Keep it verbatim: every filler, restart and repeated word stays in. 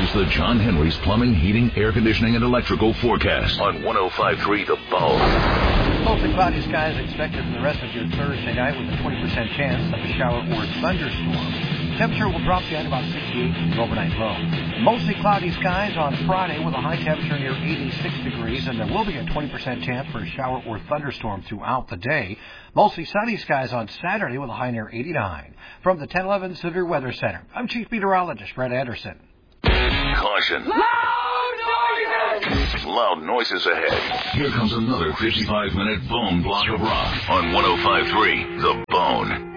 is the John Henry's Plumbing, Heating, Air Conditioning, and Electrical forecast on one oh five point three The Bone. Mostly cloudy skies expected for the rest of your Thursday night with a twenty percent chance of a shower or thunderstorm. Temperature will drop down to about sixty-eight in the overnight low. Mostly cloudy skies on Friday with a high temperature near eighty-six degrees, and there will be a twenty percent chance for a shower or thunderstorm throughout the day. Mostly sunny skies on Saturday with a high near eighty-nine. From the ten eleven Severe Weather Center, I'm Chief Meteorologist Brett Anderson. Caution. Loud noises! Loud noises ahead. Here comes another fifty-five minute Bone block of rock on one oh five point three The Bone.